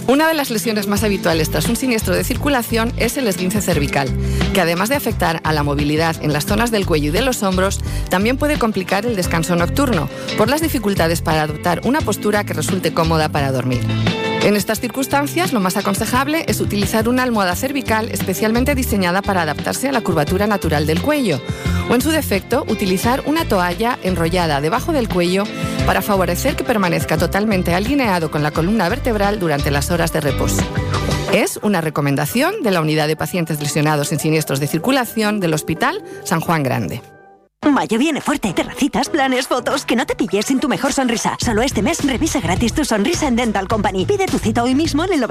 Una de las lesiones más habituales tras un siniestro de circulación es el esguince cervical, que además de afectar a la movilidad en las zonas del cuello y de los hombros, también puede complicar el descanso nocturno, por las dificultades para adoptar una postura que resulte cómoda para dormir. En estas circunstancias, lo más aconsejable es utilizar una almohada cervical especialmente diseñada para adaptarse a la curvatura natural del cuello, o en su defecto, utilizar una toalla enrollada debajo del cuello para favorecer que permanezca totalmente alineado con la columna vertebral durante las horas de reposo. Es una recomendación de la Unidad de Pacientes Lesionados en Siniestros de Circulación del Hospital San Juan Grande. Mayo viene fuerte. Terracitas, planes, fotos. Que no te pilles sin tu mejor sonrisa. Solo este mes revisa gratis tu sonrisa en Dental Company. Pide tu cita hoy mismo en el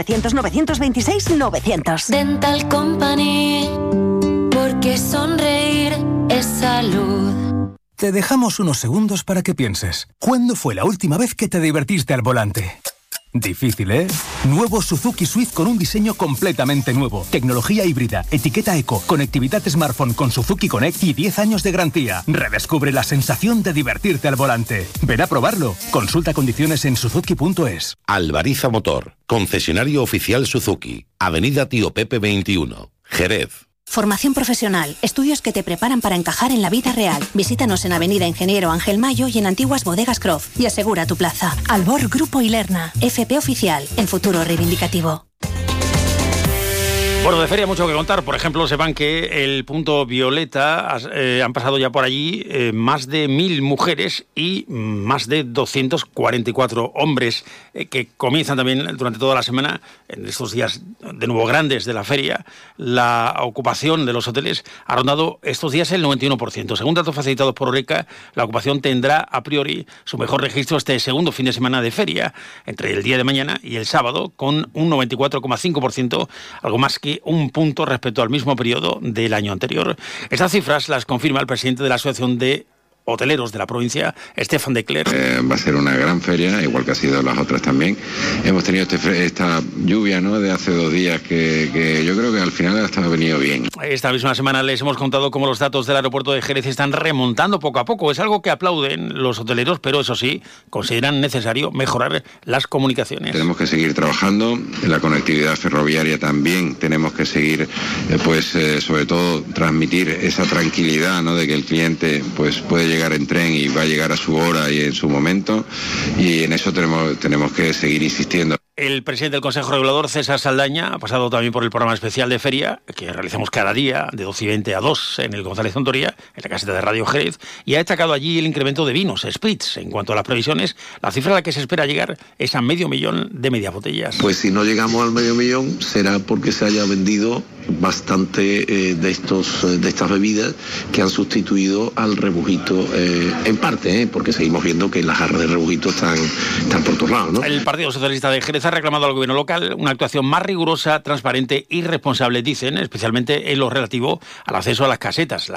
900-926-900. Dental Company, porque sonreír es salud. Te dejamos unos segundos para que pienses. ¿Cuándo fue la última vez que te divertiste al volante? Difícil, ¿eh? Nuevo Suzuki Swift con un diseño completamente nuevo. Tecnología híbrida, etiqueta eco, conectividad smartphone con Suzuki Connect y 10 años de garantía. Redescubre la sensación de divertirte al volante. Ven a probarlo. Consulta condiciones en suzuki.es. Albariza Motor, concesionario oficial Suzuki. Avenida Tío Pepe 21, Jerez. Formación profesional, estudios que te preparan para encajar en la vida real. Visítanos en Avenida Ingeniero Ángel Mayo y en Antiguas Bodegas Croft y asegura tu plaza. Albor Grupo Ilerna, FP Oficial, el futuro reivindicativo. Bueno, de feria mucho que contar. Por ejemplo, sepan que el punto Violeta han pasado ya por allí más de 1.000 mujeres y más de 244 hombres que comienzan también durante toda la semana, en estos días de nuevo grandes de la feria. La ocupación de los hoteles ha rondado estos días el 91%. Según datos facilitados por Oreca, la ocupación tendrá a priori su mejor registro este segundo fin de semana de feria, entre el día de mañana y el sábado, con un 94,5%, algo más que un punto respecto al mismo periodo del año anterior. Estas cifras las confirma el presidente de la Asociación de Hoteleros de la provincia, Stefan de Cler. Va a ser una gran feria, igual que ha sido las otras también. Hemos tenido esta lluvia, ¿no?, de hace 2 días que yo creo que al final hasta ha venido bien. Esta misma semana les hemos contado cómo los datos del aeropuerto de Jerez están remontando poco a poco. Es algo que aplauden los hoteleros, pero eso sí, consideran necesario mejorar las comunicaciones. Tenemos que seguir trabajando en la conectividad ferroviaria también. Tenemos que seguir, sobre todo, transmitir esa tranquilidad, ¿no?, de que el cliente pues puede llegar en tren y va a llegar a su hora y en su momento, y en eso tenemos que seguir insistiendo. El presidente del Consejo Regulador, César Saldaña, ha pasado también por el programa especial de feria que realizamos cada día de 12:20 a 2 en el González Ontoria, en la caseta de Radio Jerez, y ha destacado allí el incremento de vinos, spritz. En cuanto a las previsiones, la cifra a la que se espera llegar es a 500.000 de medias botellas. Pues si no llegamos al 500.000 será porque se haya vendido bastante de estas bebidas que han sustituido al rebujito, en parte, porque seguimos viendo que las jarras de rebujito están por todos lados, ¿no? El Partido Socialista de Jerez ha reclamado al gobierno local una actuación más rigurosa, transparente y responsable, dicen, especialmente en lo relativo al acceso a las casetas.